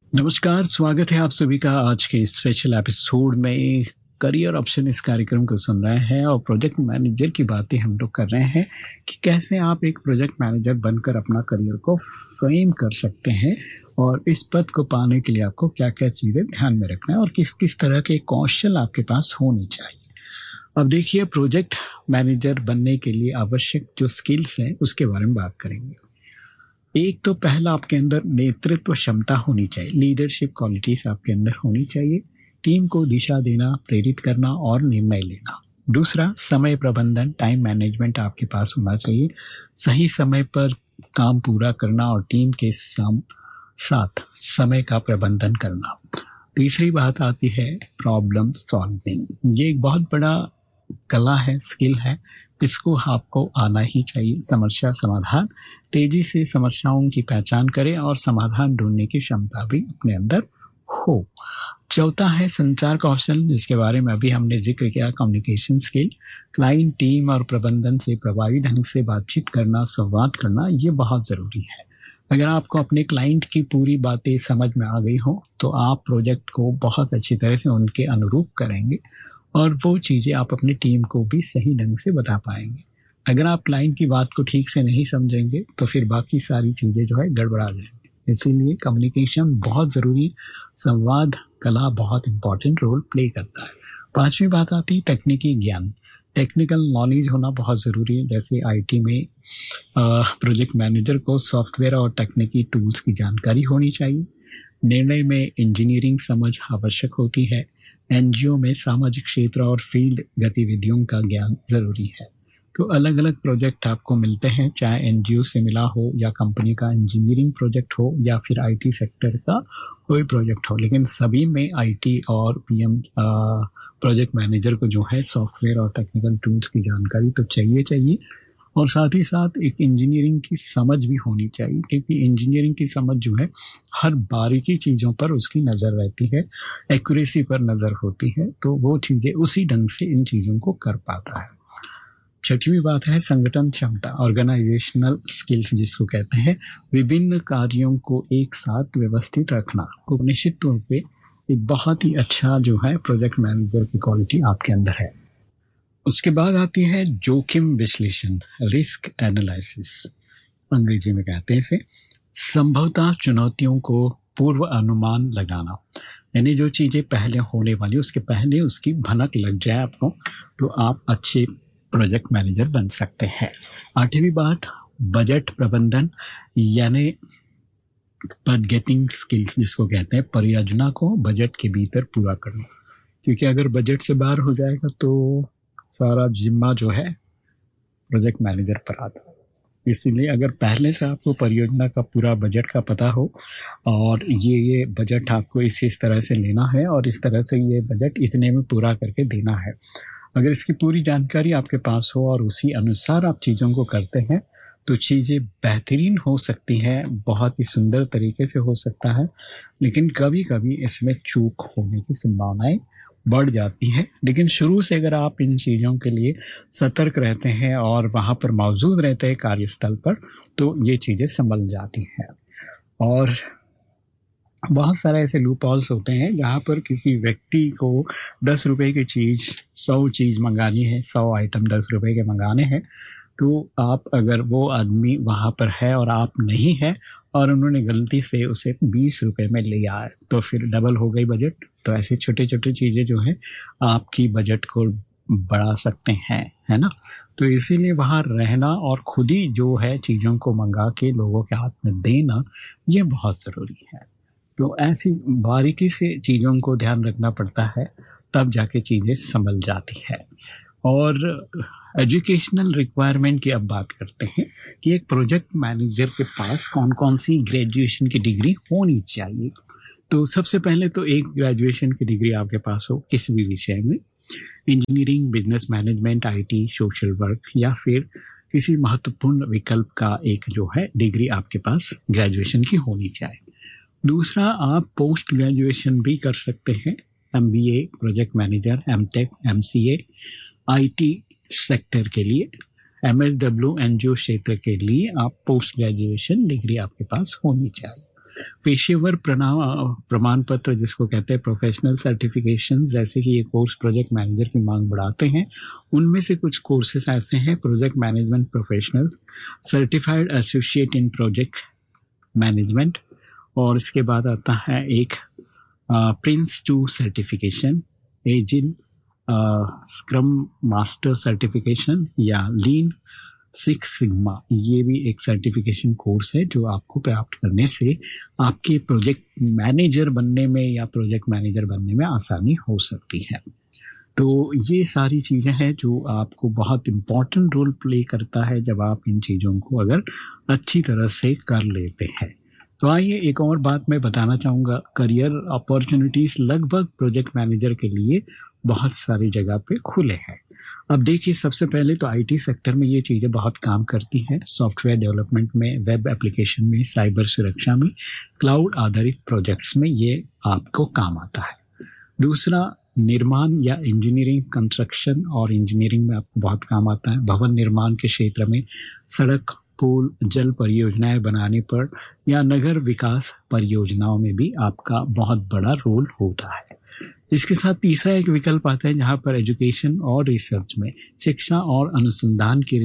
नमस्कार, स्वागत है आप सभी का आज के स्पेशल एपिसोड में। करियर ऑप्शन इस कार्यक्रम को सुन रहे हैं और प्रोजेक्ट मैनेजर की बातें हम लोग कर रहे हैं कि कैसे आप एक प्रोजेक्ट मैनेजर बनकर अपना करियर को फ्रेम कर सकते हैं और इस पद को पाने के लिए आपको क्या-क्या चीज़ें ध्यान में रखना है और किस-किस तरह के कौशल आपके पास होने चाहिए। अब देखिए, प्रोजेक्ट मैनेजर बनने के लिए आवश्यक जो स्किल्स हैं उसके बारे में बात करेंगे। एक तो पहला आपके अंदर नेतृत्व क्षमता होनी चाहिए, लीडरशिप क्वालिटीज आपके अंदर होनी चाहिए। टीम को दिशा देना, प्रेरित करना और निर्णय लेना। दूसरा, समय प्रबंधन, टाइम मैनेजमेंट आपके पास होना चाहिए। सही समय पर काम पूरा करना और टीम के साथ समय का प्रबंधन करना। तीसरी बात आती है प्रॉब्लम सॉल्विंग। ये एक बहुत बड़ा कला है, स्किल है। इसको आपको आना ही चाहिए। समस्या समाधान, तेजी से समस्याओं की पहचान करें और समाधान ढूंढने की क्षमता भी अपने अंदर हो। चौथा है संचार कौशल, जिसके बारे में अभी हमने जिक्र किया, कम्युनिकेशन स्किल। क्लाइंट, टीम और प्रबंधन से प्रभावी ढंग से बातचीत करना, संवाद करना, ये बहुत ज़रूरी है। अगर आपको अपने क्लाइंट की पूरी बातें समझ में आ गई हो तो आप प्रोजेक्ट को बहुत अच्छी तरह से उनके अनुरूप करेंगे और वो चीज़ें आप अपनी टीम को भी सही ढंग से बता पाएंगे। अगर आप क्लाइंट की बात को ठीक से नहीं समझेंगे तो फिर बाकी सारी चीज़ें जो है गड़बड़ा जाएंगी। इसीलिए कम्युनिकेशन बहुत ज़रूरी है। संवाद कला बहुत इंपॉर्टेंट रोल प्ले करता है। पांचवी बात आती है तकनीकी ज्ञान। टेक्निकल नॉलेज होना बहुत ज़रूरी है। जैसे आईटी में प्रोजेक्ट मैनेजर को सॉफ्टवेयर और तकनीकी टूल्स की जानकारी होनी चाहिए। निर्णय में इंजीनियरिंग समझ आवश्यक होती है। एनजीओ में सामाजिक क्षेत्र और फील्ड गतिविधियों का ज्ञान जरूरी है। तो अलग अलग प्रोजेक्ट आपको मिलते हैं, चाहे एनजीओ से मिला हो या कंपनी का इंजीनियरिंग प्रोजेक्ट हो या फिर आईटी सेक्टर का कोई प्रोजेक्ट हो, लेकिन सभी में आईटी और पीएम प्रोजेक्ट मैनेजर को जो है सॉफ्टवेयर और टेक्निकल टूल्स की जानकारी तो चाहिए चाहिए। और साथ ही साथ एक इंजीनियरिंग की समझ भी होनी चाहिए, क्योंकि इंजीनियरिंग की समझ जो है हर बारीकी चीज़ों पर उसकी नज़र रहती है, एक्यूरेसी पर नज़र होती है, तो वो चीज़ें उसी ढंग से इन चीज़ों को कर पाता है। छठवीं बात है संगठन क्षमता, ऑर्गेनाइजेशनल स्किल्स जिसको कहते हैं। विभिन्न कार्यों को एक साथ व्यवस्थित रखना को निश्चित तौर पे एक बहुत ही अच्छा जो है प्रोजेक्ट मैनेजर की क्वालिटी आपके अंदर है। उसके बाद आती है जोखिम विश्लेषण, रिस्क एनालिसिस अंग्रेजी में कहते हैं इसे। संभवतः चुनौतियों को पूर्व अनुमान लगाना, यानी जो चीज़ें पहले होने वाली उसके पहले उसकी भनक लग जाए आपको, तो आप अच्छे प्रोजेक्ट मैनेजर बन सकते हैं। आठवीं बात बजट प्रबंधन, यानी बजटिंग स्किल्स जिसको कहते हैं, परियोजना को बजट के भीतर पूरा करना। क्योंकि अगर बजट से बाहर हो जाएगा तो सारा जिम्मा जो है प्रोजेक्ट मैनेजर पर आता है। इसीलिए अगर पहले से आपको परियोजना का पूरा बजट का पता हो और ये बजट आपको इस तरह से लेना है और इस तरह से ये बजट इतने में पूरा करके देना है, अगर इसकी पूरी जानकारी आपके पास हो और उसी अनुसार आप चीज़ों को करते हैं तो चीज़ें बेहतरीन हो सकती हैं, बहुत ही सुंदर तरीके से हो सकता है। लेकिन कभी कभी इसमें चूक होने की संभावनाएं बढ़ जाती हैं। लेकिन शुरू से अगर आप इन चीज़ों के लिए सतर्क रहते हैं और वहाँ पर मौजूद रहते हैं कार्यस्थल पर, तो ये चीज़ें संभल जाती हैं। और बहुत सारे ऐसे लूप हॉल्स होते हैं जहाँ पर किसी व्यक्ति को 10 रुपए की चीज़ 100 चीज़ मंगानी है, 100 आइटम 10 रुपए के मंगाने हैं, तो आप अगर वो आदमी वहाँ पर है और आप नहीं है और उन्होंने गलती से उसे 20 रुपए में लिया है तो फिर डबल हो गई बजट। तो ऐसी छोटी छोटी चीज़ें जो है आपकी बजट को बढ़ा सकते हैं, है ना। तो इसीलिए वहाँ रहना और खुद ही जो है चीज़ों को मंगा के लोगों के हाथ में देना, ये बहुत ज़रूरी है। तो ऐसी बारीकी से चीज़ों को ध्यान रखना पड़ता है, तब जाके चीज़ें संभल जाती है। और एजुकेशनल रिक्वायरमेंट की अब बात करते हैं कि एक प्रोजेक्ट मैनेजर के पास कौन कौन सी ग्रेजुएशन की डिग्री होनी चाहिए। तो सबसे पहले तो एक ग्रेजुएशन की डिग्री आपके पास हो किसी भी विषय में, engineering, business management, IT, social work या फिर किसी महत्वपूर्ण विकल्प का एक जो है डिग्री आपके पास ग्रेजुएशन की होनी चाहिए। दूसरा, आप पोस्ट ग्रेजुएशन भी कर सकते हैं, MBA, project manager, MTech, MCA, IT sector के लिए, एमएसडब्ल्यू एनजीओ क्षेत्र के लिए आप पोस्ट ग्रेजुएशन डिग्री आपके पास होनी चाहिए। पेशेवर प्रमाण पत्र जिसको कहते हैं प्रोफेशनल सर्टिफिकेशन, जैसे कि ये कोर्स प्रोजेक्ट मैनेजर की मांग बढ़ाते हैं। उनमें से कुछ कोर्सेज ऐसे हैं: project management professional, certified associate इन प्रोजेक्ट मैनेजमेंट, और इसके बाद आता है एक Prince 2 certification, agile scrum master certification या लीन 6 सिग्मा। ये भी एक सर्टिफिकेशन कोर्स है जो आपको प्राप्त करने से आपके प्रोजेक्ट मैनेजर बनने में या प्रोजेक्ट मैनेजर बनने में आसानी हो सकती है। तो ये सारी चीज़ें हैं जो आपको बहुत इम्पोर्टेंट रोल प्ले करता है जब आप इन चीज़ों को अगर अच्छी तरह से कर लेते हैं। तो आइए एक और बात मैं बताना चाहूँगा, करियर अपॉर्चुनिटीज़ लगभग प्रोजेक्ट मैनेजर के लिए बहुत सारी जगह पे खुले हैं। अब देखिए, सबसे पहले तो आईटी सेक्टर में ये चीज़ें बहुत काम करती हैं, सॉफ्टवेयर डेवलपमेंट में, वेब एप्लीकेशन में, साइबर सुरक्षा में, क्लाउड आधारित प्रोजेक्ट्स में ये आपको काम आता है। दूसरा, निर्माण या इंजीनियरिंग, कंस्ट्रक्शन और इंजीनियरिंग में आपको बहुत काम आता है। भवन निर्माण के क्षेत्र में, सड़क, पुल, जल परियोजनाएं बनाने पर या नगर विकास परियोजनाओं में भी आपका बहुत बड़ा रोल होता है। इसके साथ तीसरा एक विकल्प आता है जहाँ पर एजुकेशन और रिसर्च में, शिक्षा और अनुसंधान के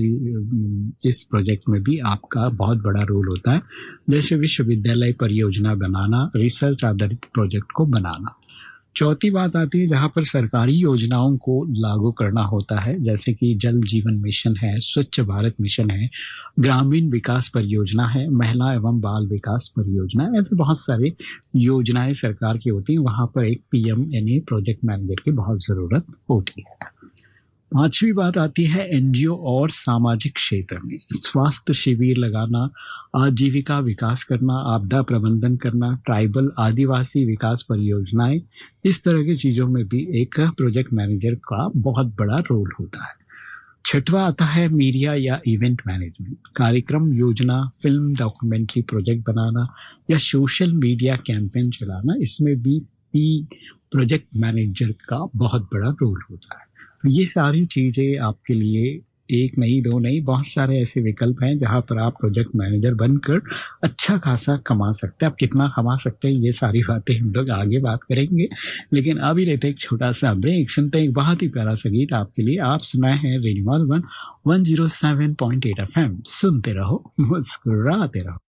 इस प्रोजेक्ट में भी आपका बहुत बड़ा रोल होता है, जैसे विश्वविद्यालय परियोजना बनाना, रिसर्च आधारित प्रोजेक्ट को बनाना। चौथी बात आती है जहाँ पर सरकारी योजनाओं को लागू करना होता है, जैसे कि जल जीवन मिशन है, स्वच्छ भारत मिशन है, ग्रामीण विकास परियोजना है, महिला एवं बाल विकास परियोजना, ऐसे बहुत सारे योजनाएं सरकार की होती हैं। वहाँ पर एक पीएमएनए प्रोजेक्ट मैनेजर की बहुत ज़रूरत होती है। पांचवी बात आती है एनजीओ और सामाजिक क्षेत्र में, स्वास्थ्य शिविर लगाना, आजीविका विकास करना, आपदा प्रबंधन करना, ट्राइबल आदिवासी विकास परियोजनाएं, इस तरह की चीज़ों में भी एक प्रोजेक्ट मैनेजर का बहुत बड़ा रोल होता है। छठवां आता है मीडिया या इवेंट मैनेजमेंट, कार्यक्रम योजना, फिल्म, डॉक्यूमेंट्री प्रोजेक्ट बनाना या सोशल मीडिया कैंपेन चलाना, इसमें भी प्रोजेक्ट मैनेजर का बहुत बड़ा रोल होता है। ये सारी चीज़ें आपके लिए एक नहीं, दो नहीं, बहुत सारे ऐसे विकल्प हैं जहाँ पर आप प्रोजेक्ट मैनेजर बनकर अच्छा खासा कमा सकते हैं। आप कितना कमा सकते हैं ये सारी बातें हम लोग आगे बात करेंगे, लेकिन अभी लेते एक छोटा सा ब्रेक, सुनते हैं एक बहुत ही प्यारा सा गीत आपके लिए। आप सुनाए हैं रेडियो 107.8 FM, सुनते रहो, मुस्कुराते रहो।